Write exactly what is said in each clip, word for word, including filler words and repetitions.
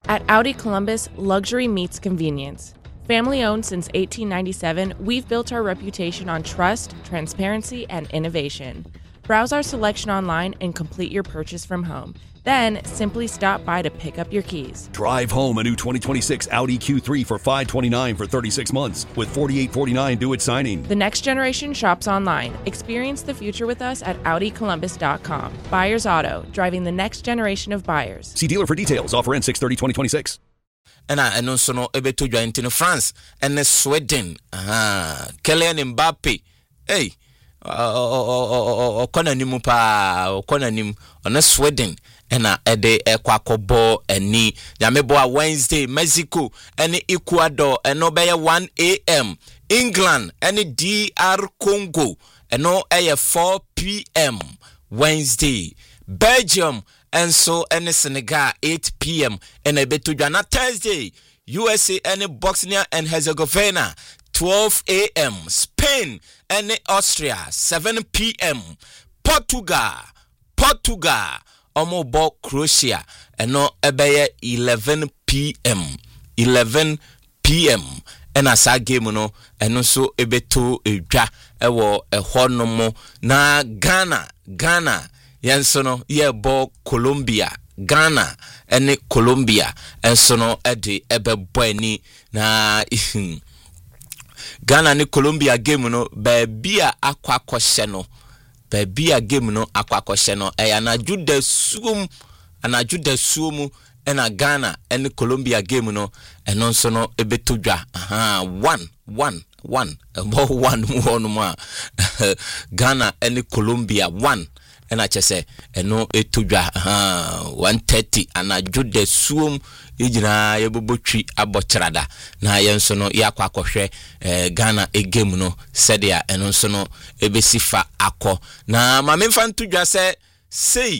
At Audi Columbus, luxury meets convenience. Family owned since eighteen ninety-seven, we've built our reputation on trust, transparency, and innovation. Browse our selection online and complete your purchase from home. Then, simply stop by to pick up your keys. Drive home a new twenty twenty-six Audi Q three for five hundred twenty-nine dollars for thirty-six months with forty-eight forty-nine due at signing. The next generation shops online. Experience the future with us at Audi Columbus dot com. Buyers Auto, driving the next generation of buyers. See dealer for details. Offer ends six thirty twenty twenty-six. And I know so no ebe to join in France and Sweden. Aha, Kylian Mbappe. Hey, okona nimu pa, okona nimu on Sweden. Ena ede ekwakobo eni yamebo a Wednesday Mexico eni Ecuador eno beye one a.m. England eni D R Congo eno eye four p.m. Wednesday Belgium and so eni Senegal eight p.m. ena betu jana Thursday U S A eni Bosnia and Herzegovina twelve a.m. Spain eni Austria seven p.m. Portugal Portugal Omo bo Croatia eno ebeye eleven p.m. eleven p.m. ena sa game no eno so ebeto edwa ewo ehọ no mo na Ghana Ghana yenso no ye bo Colombia Ghana ene Colombia enso no ede ebebo ani na Ghana ni Colombia game no ba bia akwa kwahye no Baby a game no akwakoshe no e anaju da suum anaju da suumu ena Ghana ene Colombia game no eno nso no ebetodwa aha one one one about one one more Ghana ene Colombia one ena chese eno etodwa aha one thirty anaju da suum ijina yebobotwi abotrada na yenso no yakwakohwe eh, Ghana e game no sedia eno nso no ebesifa akọ na mamemfa ntudwa se sei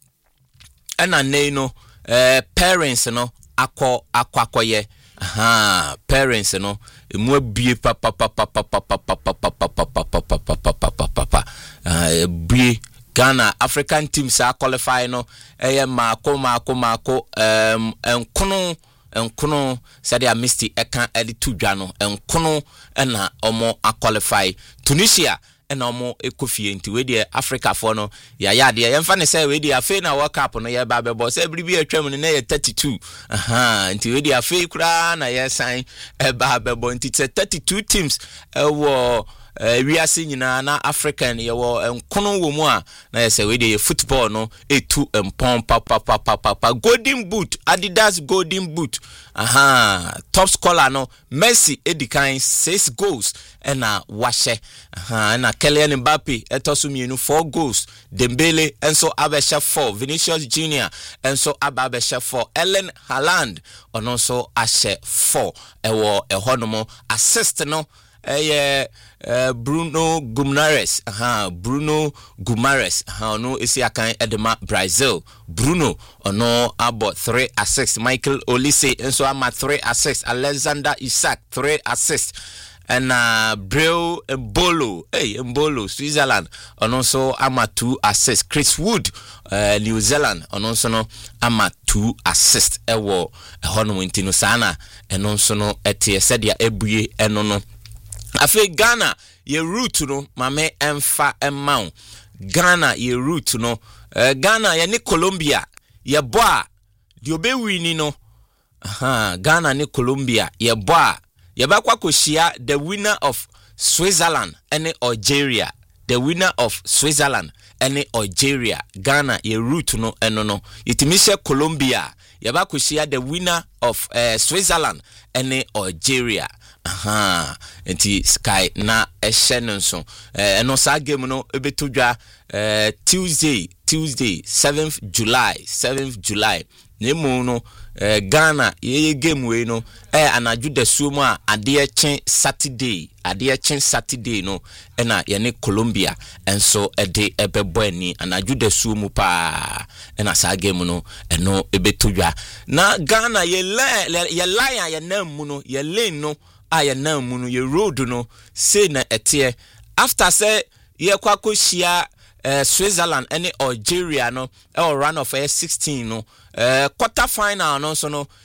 ena nei no eh, parents no akọ akwakoye aha parents no emu abie papa papa papa papa papa papa eh bie Ghana African teams are qualify no eye mako mako mako um enkono enkono said they misty eka edi tudwa no enkono na omo a qualify Tunisia na omo ekofie nti we dey Africa for no ya ya de yemfa ne say we dey afi na World Cup no ya ba bebo say bribi atwam no na ye thirty-two aha nti we dey afi kura na ye sign e ba bebo nti thirty-two teams e wo Uh, we are seeing na na African ye wo enkono wo mu a na ye say we dey football no etu empom papa papa papa golden boot Adidas golden boot aha top scorer no Messi edikan six goals ena washe aha na Kylian Mbappe etoso mienu four goals Dembele enso abesha four Vinicius Junior enso ababesha four Erling Haaland ono so ashe four ewo ehonomo assist no eh uh, Bruno Guimaraes aha Bruno Guimaraes aha no esi akan edema Brazil Bruno ono about three assists Michael Olise enso ama three assists Alexander Isak three assists and uh Breu Mbolo hey Mbolo Switzerland ono so ama two assists Chris Wood uh, New Zealand ono so no ama two assists ewo eho no ntino sana eno so no etie sedia ebue eno no afi Ghana ye root no mame emfa emau Ghana ye root no uh, Ghana ye ni Colombia ye boa di obewini no aha Ghana ni Colombia ye boa ye ba kwa koshia the winner of Switzerland and Algeria the winner of Switzerland and Algeria Ghana ye root no eno no yetimishe Colombia ye ba koshia the winner of uh, Switzerland and Algeria aha enti sky na ehye nso eh no sa game no ebetodwa eh Tuesday Tuesday seventh July seventh July nemu no eh Ghana ye game we no eh anaju da suomu a ade echen Saturday ade echen Saturday no na ye ne Colombia enso ede ebebo ani anaju da suomu pa na sa game no eno ebetodwa na Ghana ye ye lion ye namu no ye lane no aya na munu ye road no say na etie after say ye kwako shia uh, Switzerland and Algeria no e run of sixteen no uh, quarter final no so no